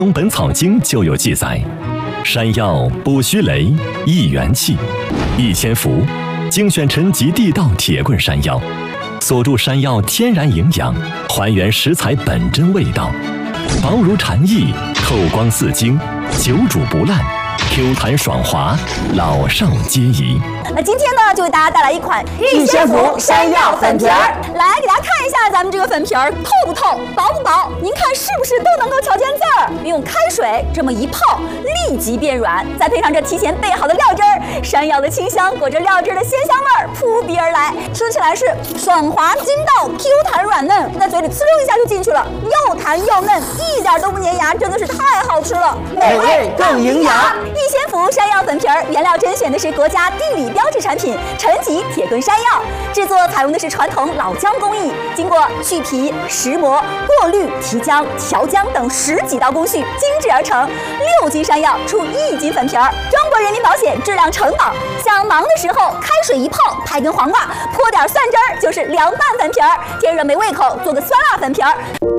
《本草经》就有记载：山药补虚雷，益元气。益千福，精选沉积地道铁棍山药，锁住山药天然营养，还原食材本真味道，薄如蝉翼，透光似晶，久煮不烂。Q 弹爽滑，老少皆宜。 那今天呢，就为大家带来一款益千福山药粉皮儿。 来给大家看一下咱们这个粉皮儿透不透、薄不薄，您看是不是都能够瞧见字儿？用开水这么一泡，立即变软，再配上这提前备好的料汁儿，山药的清香裹着料汁的鲜香味儿扑鼻而来，吃起来是爽滑筋道、Q 弹软嫩，在嘴里呲溜一下就进去了，又弹又嫩，一点都不粘牙，真的是太好吃了， 美味更营养。 益千福山药粉皮儿原料甄选的是国家地理标志产品陈吉铁棍山药，制作采用的是传统老姜工艺，经过去皮、石磨、过滤、提浆、调浆等10几道工序精制而成，6斤山药出1斤粉皮儿。中国人民保险质量承保。想忙的时候开水一泡，拍根黄瓜，泼点蒜汁儿，就是凉拌粉皮儿。天热没胃口，做个酸辣粉皮儿。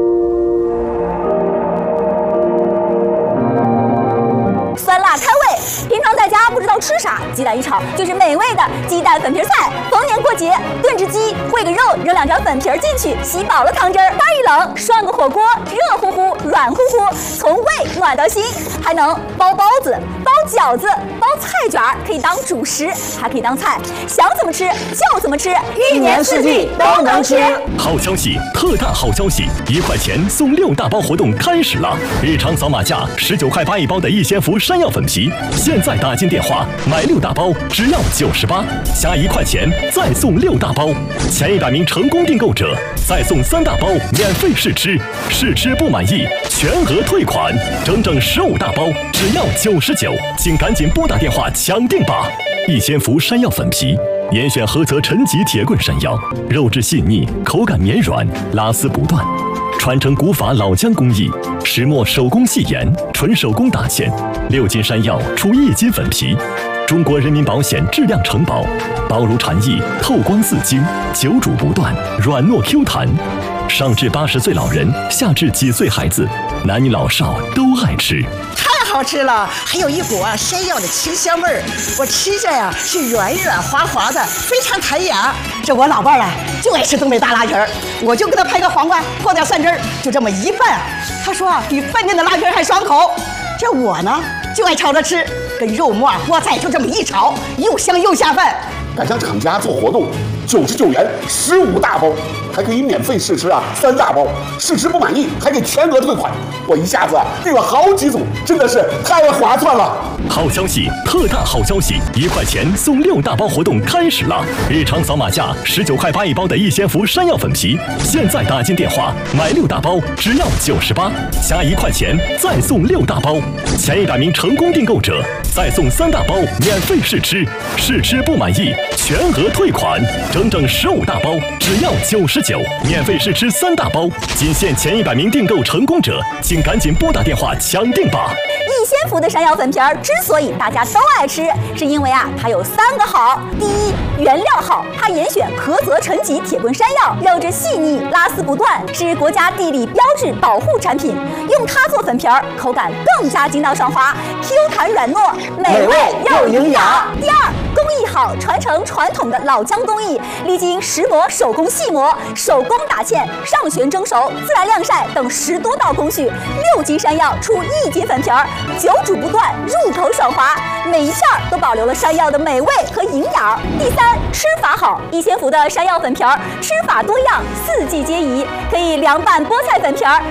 酸辣开胃，平常在家不知道吃啥，鸡蛋一炒就是美味的鸡蛋粉皮菜。逢年过节炖只鸡，烩个肉，扔2张粉皮进去，吸饱了汤汁儿，天一冷涮个火锅，热乎乎、软乎乎，从胃暖到心。还能包包子、包饺子、包菜卷，可以当主食，还可以当菜，想怎么吃就怎么吃 ，1年4季都能吃。 好消息，特大好消息！1块钱送6大包活动开始了！日常扫码价19块8一包的益千福山药粉皮，现在打进电话买6大包只要98，加1块钱再送6大包，前100名成功订购者再送3大包免费试吃，试吃不满意全额退款，整整15大包只要99，请赶紧拨打电话抢订吧！益千福山药粉皮。严选合泽陈吉铁棍山药，肉质细腻，口感绵软，拉丝不断。传承古法老姜工艺，石磨手工细研，纯手工打芡，6斤山药出1斤粉皮。中国人民保险质量承保，薄如蝉翼，透光似晶，久煮不断，软糯 Q 弹。上至80岁老人，下至几岁孩子，男女老少都爱吃。 好吃了，还有一股山药的清香味儿，我吃着呀是软软滑滑的，非常弹牙。这我老伴儿就爱吃东北大拉皮儿，我就给他拍个黄瓜，泼点蒜汁儿，就这么一拌。他说比饭店的拉皮儿还爽口。这我呢就爱炒着吃，跟肉末、菠菜就这么一炒，又香又下饭。 赶上厂家做活动，99元15大包，还可以免费试吃3大包，试吃不满意还给全额退款。我一下子订了好几组，真的是太划算了！ 好消息，特大好消息！1块钱送6大包活动开始了！日常扫码价19块8一包的益千福山药粉皮，现在打进电话买6大包只要98，加1块钱再送6大包，前100名成功订购者再送3大包免费试吃，试吃不满意全额退款，整整15大包只要99，免费试吃3大包，仅限前100名订购成功者，请赶紧拨打电话抢订吧！ 益千福的山药粉皮儿之所以大家都爱吃，是因为它有3个好。第一，原料好，它严选菏泽陈吉铁棍山药，肉质细腻，拉丝不断，是国家地理标志保护产品。用它做粉皮儿，口感更加筋道爽滑 ，Q 弹软糯，美味又营养。第二，工艺好，传承传统的老姜工艺，历经石磨、手工细磨、手工打芡、上旋蒸熟、自然晾晒等10多道工序，6斤山药出1斤粉皮儿，久煮不断，入口爽滑，每一片都保留了山药的美味和营养。第三，吃法好，益千福的山药粉皮儿吃法多样，4季皆宜，可以凉拌菠菜粉皮儿。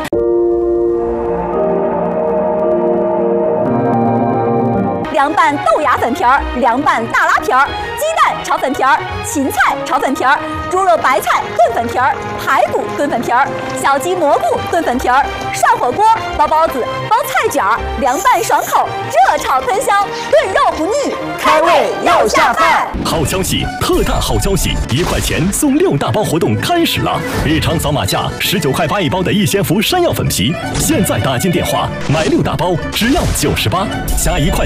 凉拌豆芽粉皮儿，凉拌大拉皮儿，鸡蛋炒粉皮儿，芹菜炒粉皮儿，猪肉白菜炖粉皮儿，排骨炖粉皮儿，小鸡蘑菇炖粉皮儿，涮火锅、包包子、包菜卷儿，凉拌爽口，热炒喷香，炖肉不腻，开胃又下饭。 好消息，特大好消息！1块钱送6大包活动开始了！日常扫码价19块8一包的益千福山药粉皮，现在打进电话买6大包只要98，加1块钱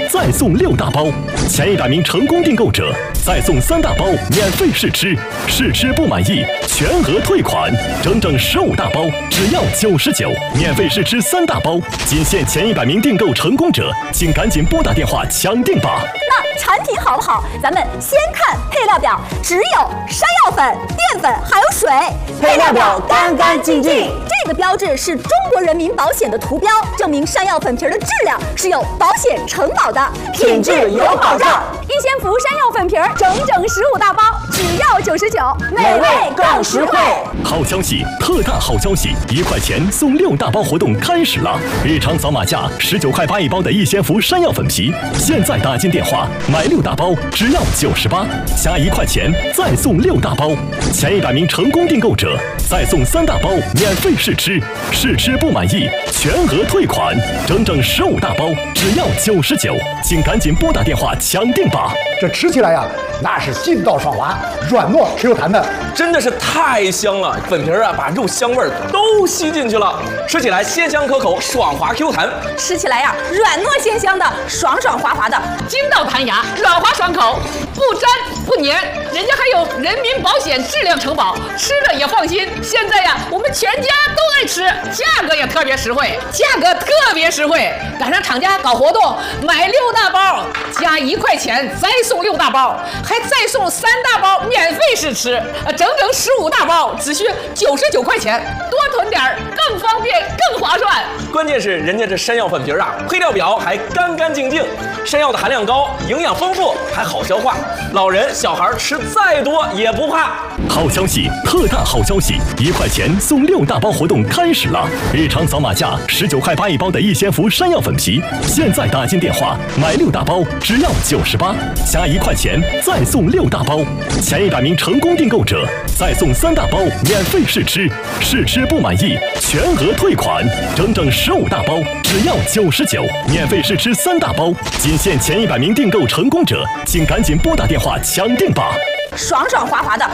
再送6大包，前100名成功订购者再送3大包免费试吃，试吃不满意全额退款，整整15大包只要99，免费试吃3大包，仅限前100名订购成功者，请赶紧拨打电话抢订吧。 那产品好不好？咱们先看配料表，只有山药粉、淀粉还有水， 配料表干干净净。 这个标志是中国人民保险的图标，证明山药粉皮的质量是有保险承保的， 品质有保障。 一仙福山药粉皮整整15大包，只要99， 美味更实惠。 好消息，特大好消息！1块钱送6大包活动开始了！日常扫码价19块8一包的一仙福山药粉皮，现在打进电话买6大包只要98，加1块钱再送6大包，前100名成功订购者再送3大包免费试吃，试吃不满意全额退款，整整15大包只要99，请赶紧拨打电话抢订吧！ 这吃起来呀，那是劲道爽滑，软糯 Q 弹的， 真的是太香了！粉皮啊，把肉香味儿都吸进去了，吃起来鲜香可口，爽滑 Q 弹。 吃起来呀，软糯鲜香的，爽爽滑滑的， 筋道弹牙，软滑爽口，不粘不粘，人家还有人民保险质量承保，吃了也放心。现在呀，我们全家都爱吃，价格也特别实惠，赶上厂家搞活动，买6大包加1块钱再送6大包，还再送3大包免费试吃，整整15大包只需99块钱，多囤点儿更方便更划算。 关键是人家这山药粉皮啊，配料表还干干净净，山药的含量高，营养丰富，还好消化，老人小孩吃再多也不怕。 好消息，特大好消息！1块钱送6大包活动开始了！日常扫码价19块8一包的一仙福山药粉皮，现在打进电话买6大包只要98，加1块钱再送6大包，前100名成功订购者再送3大包免费试吃，试吃不满意全额退款，整整15大包只要99，免费试吃3大包，仅限前100名订购成功者，请赶紧拨打电话抢订吧！ 爽爽滑滑的。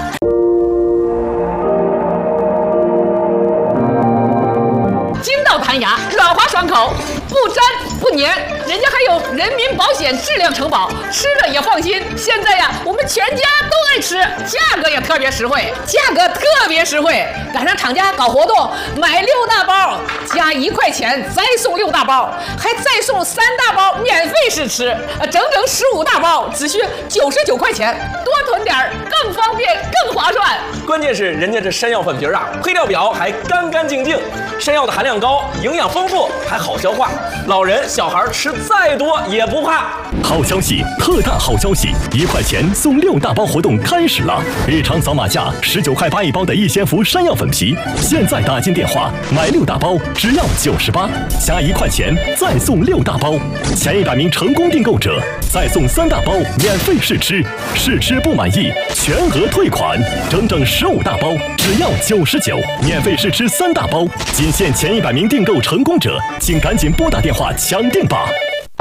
筋道弹牙，软滑爽口，不粘不粘，人家还有人民保险质量承保，吃了也放心。现在呀，我们全家都爱吃，价格也特别实惠，赶上厂家搞活动，买6大包加1块钱再送6大包，还再送3大包免费试吃，整整15大包只需99块钱，多囤点儿更方便更划算。 关键是人家这山药粉皮啊，配料表还干干净净，山药的含量高，营养丰富，还好消化，老人小孩吃再多也不怕。 好消息，特大好消息！1块钱送6大包活动开始了！日常扫码价19块8一包的一仙福山药粉皮，现在打进电话买6大包只要98，加1块钱再送6大包，前100名成功订购者再送3大包免费试吃，试吃不满意全额退款，整整15大包只要99，免费试吃3大包，仅限前100名订购成功者，请赶紧拨打电话抢订吧！